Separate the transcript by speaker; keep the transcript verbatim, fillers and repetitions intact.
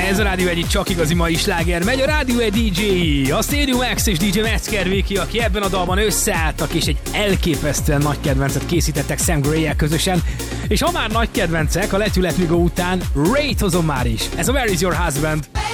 Speaker 1: Ez a Rádió egy csak igazi mai sláger. Megy a Rádió egy dé dzsé, a Stadium X és dé dzsé Metzger Viki, aki ebben a dalban összeálltak, és egy elképesztően nagy kedvencet készítettek Sam Gray-jel közösen. És ha már nagy kedvencek, a Let You Let Me Go után Ray-t hozom már is. Ez a Where Is Your Husband?